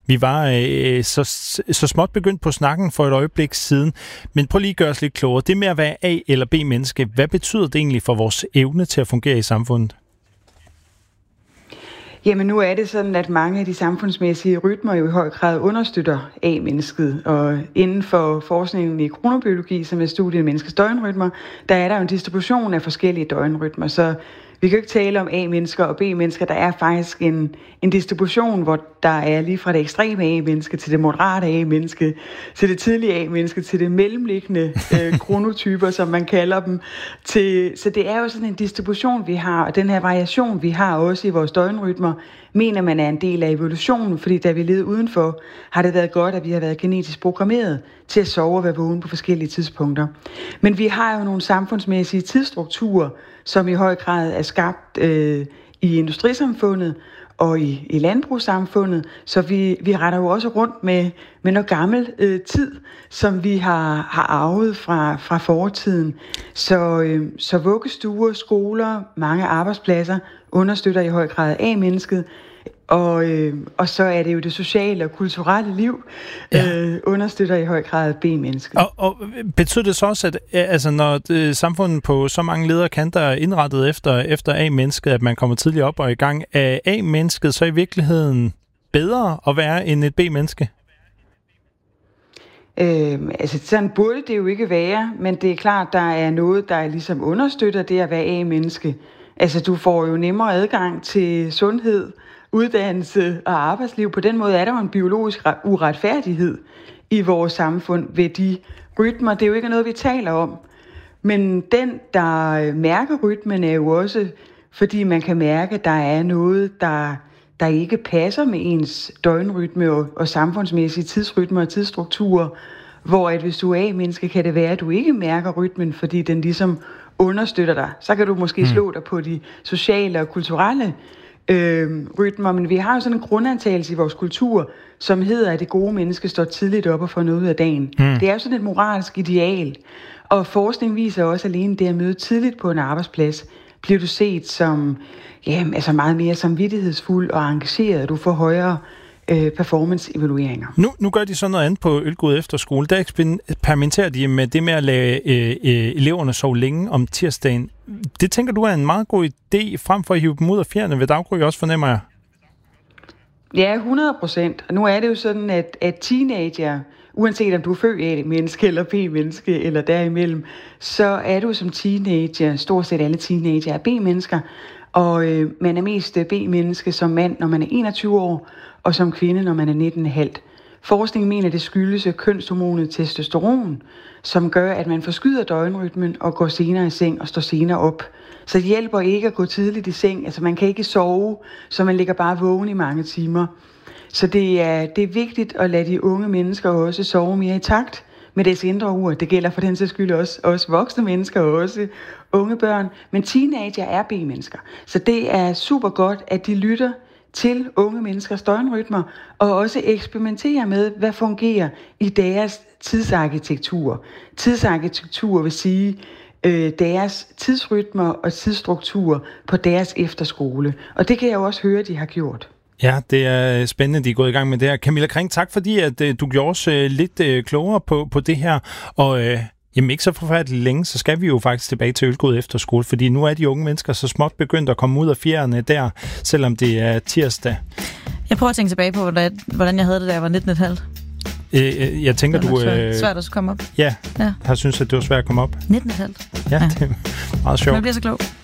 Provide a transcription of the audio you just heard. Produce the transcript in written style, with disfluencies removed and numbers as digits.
Vi var så småt begyndt på snakken for et øjeblik siden, men prøv lige at gøre os lidt klogere. Det med at være A- eller B-menneske, hvad betyder det egentlig for vores evne til at fungere i samfundet? Jamen nu er det sådan, at mange af de samfundsmæssige rytmer jo i høj grad understøtter A-mennesket. Og inden for forskningen i kronobiologi, som er studiet af menneskets døgnrytmer, der er der jo en distribution af forskellige døgnrytmer. Så vi kan jo ikke tale om A-mennesker og B-mennesker. Der er faktisk en distribution, hvor der er lige fra det ekstreme A-menneske til det moderate A-menneske, til det tidlige A-menneske, til det mellemliggende kronotyper, som man kalder dem. Så det er jo sådan en distribution, vi har, og den her variation, vi har også i vores døgnrytmer, mener man er en del af evolutionen, fordi da vi levede udenfor, har det været godt, at vi har været genetisk programmeret til at sove og være vågen på forskellige tidspunkter. Men vi har jo nogle samfundsmæssige tidsstrukturer, som i høj grad er skabt i industrisamfundet og i landbrugssamfundet, så vi retter jo også rundt med noget gammel tid, som vi har arvet fra fortiden. Så vuggestuer, skoler, mange arbejdspladser understøtter i høj grad A-mennesket, og så er det jo det sociale og kulturelle liv, understøtter i høj grad B-mennesket. Og betyder det så også, at altså, når samfundet på så mange lederkanter er indrettet efter A-mennesket, at man kommer tidligt op og i gang, er A-mennesket så i virkeligheden bedre at være end et B-menneske? Altså sådan burde det jo ikke være, men det er klart, der er noget, der ligesom understøtter det at være A-menneske. Altså du får jo nemmere adgang til sundhed, uddannelse og arbejdsliv. På den måde er der jo en biologisk uretfærdighed i vores samfund ved de rytmer. Det er jo ikke noget, vi taler om. Men den, der mærker rytmen, er jo også, fordi man kan mærke, at der er noget, der ikke passer med ens døgnrytme og samfundsmæssige tidsrytmer og tidsstrukturer. Hvor at hvis du er A-menneske, kan det være, at du ikke mærker rytmen, fordi den ligesom understøtter dig. Så kan du måske slå dig på de sociale og kulturelle rytmer, men vi har jo sådan en grundantagelse i vores kultur, som hedder, at det gode menneske står tidligt op og får noget ud af dagen. Det er jo sådan et moralsk ideal, og forskning viser også alene det at møde tidligt på en arbejdsplads, bliver du set som altså meget mere samvittighedsfuld og engageret. Du får højere performance-evalueringer. Nu gør de sådan noget andet på Ølgod Efterskole. Der eksperimenterer de med det med at lade eleverne sove længe om tirsdagen. Det tænker du er en meget god idé, frem for at hive dem ud af fjerne ved daggry også, fornemmer jeg? Ja, 100%. Og nu er det jo sådan, at teenager, uanset om du er født A-menneske eller B-menneske eller derimellem, så er du som teenager, stort set alle teenager er B-mennesker, og man er mest B-menneske som mand, når man er 21 år, og som kvinde, når man er 19,5. Forskningen mener, det skyldes kønshormonet testosteron, som gør, at man forskyder døgnrytmen og går senere i seng og står senere op. Så det hjælper ikke at gå tidligt i seng. Altså man kan ikke sove, så man ligger bare vågen i mange timer. Så det er vigtigt at lade de unge mennesker også sove mere i takt med deres indre ur. Det gælder for den sags skyld også voksne mennesker og også unge børn. Men teenager er B-mennesker. Så det er super godt, at de lytter til unge menneskers døgnrytmer, og også eksperimentere med, hvad fungerer i deres tidsarkitektur. Tidsarkitektur vil sige deres tidsrytmer og tidsstruktur på deres efterskole. Og det kan jeg jo også høre, de har gjort. Ja, det er spændende, de er gået i gang med det her. Camilla Kring, tak fordi at du gjorde os lidt klogere på det her, og jamen ikke så forfærdeligt længe, så skal vi jo faktisk tilbage til Ølgod Efterskole, fordi nu er de unge mennesker så småt begyndt at komme ud af fjerne der, selvom det er tirsdag. Jeg prøver at tænke tilbage på, hvordan jeg havde det, da jeg var 19,5. Jeg tænker, det var svært at komme op. Ja, jeg synes, at det var svært at komme op. 19,5. Ja, det er meget sjovt. Man bliver så klog.